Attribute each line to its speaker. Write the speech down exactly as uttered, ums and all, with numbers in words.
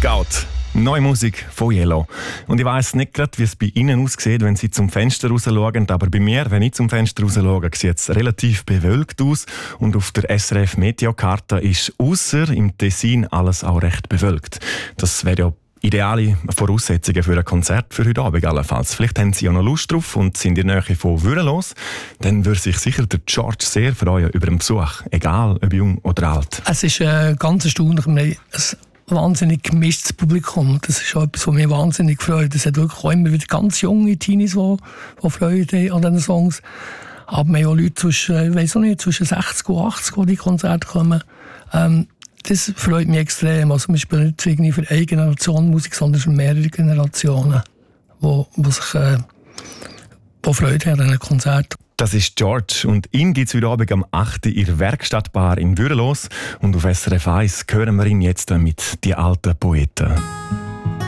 Speaker 1: Scout. Neue Musik von Yellow. Und ich weiss nicht gerade, wie es bei Ihnen aussieht, wenn Sie zum Fenster raus schauen, aber bei mir, wenn ich zum Fenster raus schaue, sieht es relativ bewölkt aus und auf der S R F Meteokarte ist ausser im Tessin alles auch recht bewölkt. Das wäre ja ideale Voraussetzungen für ein Konzert für heute Abend allenfalls. Vielleicht haben Sie ja noch Lust drauf und sind in der Nähe von Würenlos. Dann würde sich sicher der George sehr freuen über einen Besuch, egal ob jung oder alt.
Speaker 2: Es ist äh, ganz erstaunlich. Wir haben ein wahnsinnig gemischtes Publikum. Das ist auch etwas, was mich wahnsinnig freut. Es hat wirklich auch immer wieder ganz junge Teenies, die, die Freude haben an diesen Songs. Aber wir haben auch Leute zwischen, ich weiss auch nicht, zwischen sechzig und achtzig, die in die Konzerte kommen. Ähm, Das freut mich extrem. Also wir spielen nicht irgendwie für eine Generation Musik, sondern für mehrere Generationen, die, die sich äh, die Freude haben an einem Konzert.
Speaker 1: Das ist George und ihn gibt es heute Abend am achten in der Werkstattbar in Würenlos. Und auf S R F eins hören wir ihn jetzt mit «Die alten Poeten».